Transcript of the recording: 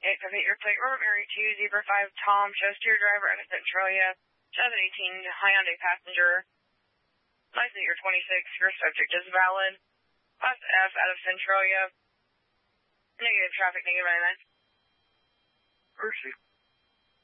858 your plate, Robert Mary 2, Zebra 5, Tom, show steer driver out of Centralia, 718, Hyundai passenger, license year 26, your subject is valid, class F out of Centralia, negative traffic, negative 99. Mercy.